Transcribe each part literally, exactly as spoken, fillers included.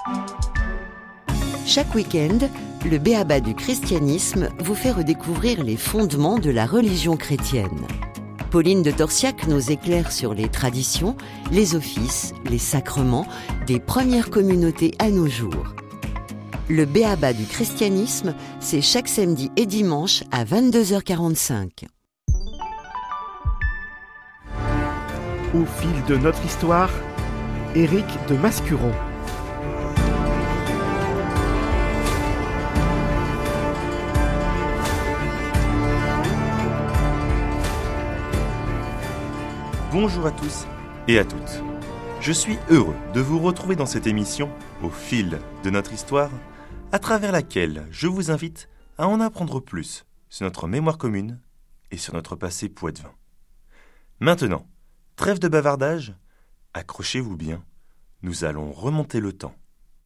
Chaque week-end, le B.A.B A du christianisme vous fait redécouvrir les fondements de la religion chrétienne. Pauline de Torsiac nous éclaire sur les traditions, les offices, les sacrements des premières communautés à nos jours. Le B.A.B A du christianisme, c'est chaque samedi et dimanche à vingt-deux heures quarante-cinq. Au fil de notre histoire, Éric de Mascuron. Bonjour à tous et à toutes. Je suis heureux de vous retrouver dans cette émission, au fil de notre histoire, à travers laquelle je vous invite à en apprendre plus sur notre mémoire commune et sur notre passé poitevin. Maintenant, trêve de bavardage, accrochez-vous bien, nous allons remonter le temps.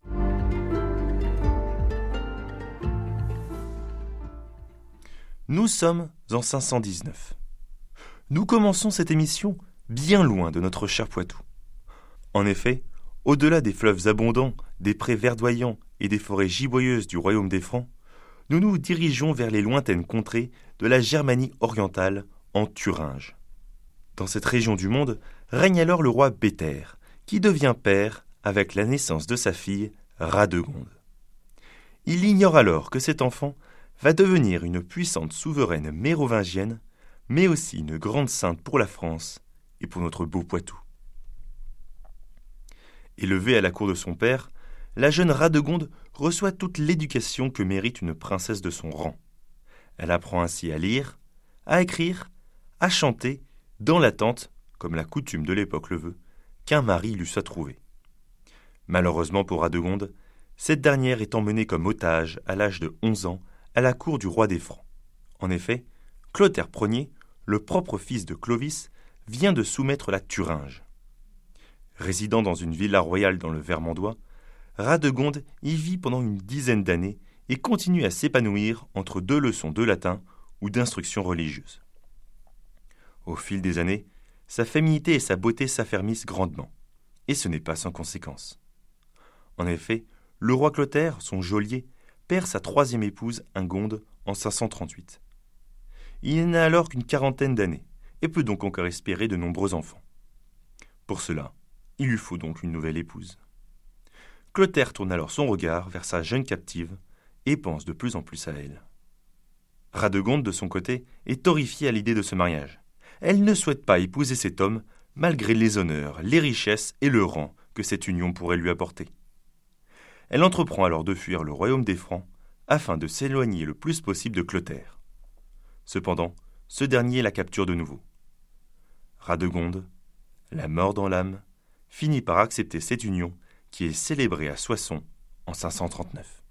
Nous sommes en cinq cent dix-neuf. Nous commençons cette émission bien loin de notre cher Poitou. En effet, au-delà des fleuves abondants, des prés verdoyants et des forêts giboyeuses du royaume des Francs, nous nous dirigeons vers les lointaines contrées de la Germanie orientale, en Thuringe. Dans cette région du monde règne alors le roi Béter, qui devient père avec la naissance de sa fille Radegonde. Il ignore alors que cet enfant va devenir une puissante souveraine mérovingienne, mais aussi une grande sainte pour la France et pour notre beau Poitou. Élevée à la cour de son père, la jeune Radegonde reçoit toute l'éducation que mérite une princesse de son rang. Elle apprend ainsi à lire, à écrire, à chanter, dans l'attente, comme la coutume de l'époque le veut, qu'un mari lui soit trouvé. Malheureusement pour Radegonde, cette dernière est emmenée comme otage à l'âge de onze ans à la cour du roi des Francs. En effet, Clotaire Ier, le propre fils de Clovis, vient de soumettre la Thuringe. Résidant dans une villa royale dans le Vermandois, Radegonde y vit pendant une dizaine d'années et continue à s'épanouir entre deux leçons de latin ou d'instruction religieuse. Au fil des années, sa féminité et sa beauté s'affermissent grandement, et ce n'est pas sans conséquence. En effet, le roi Clotaire, son geôlier, perd sa troisième épouse, Ingonde, en cinq cent trente-huit. Il n'a alors qu'une quarantaine d'années, et peut donc encore espérer de nombreux enfants. Pour cela, il lui faut donc une nouvelle épouse. Clotaire tourne alors son regard vers sa jeune captive et pense de plus en plus à elle. Radegonde, de son côté, est horrifiée à l'idée de ce mariage. Elle ne souhaite pas épouser cet homme, malgré les honneurs, les richesses et le rang que cette union pourrait lui apporter. Elle entreprend alors de fuir le royaume des Francs afin de s'éloigner le plus possible de Clotaire. Cependant, ce dernier la capture de nouveau. Radegonde, la mort dans l'âme, finit par accepter cette union qui est célébrée à Soissons en cinq cent trente-neuf.